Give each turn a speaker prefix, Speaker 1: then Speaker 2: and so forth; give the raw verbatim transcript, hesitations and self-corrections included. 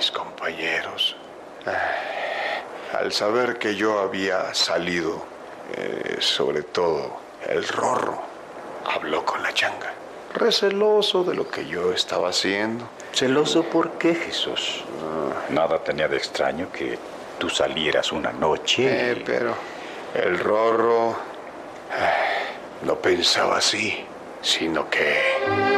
Speaker 1: mis compañeros, al saber que yo había salido, eh, sobre todo el Rorro, habló con la Changa, receloso de lo que yo estaba haciendo.
Speaker 2: ¿Celoso por qué, Jesús? Uh, Nada tenía de extraño que tú salieras una noche.
Speaker 1: Eh, y... pero el Rorro eh, no pensaba así, sino que...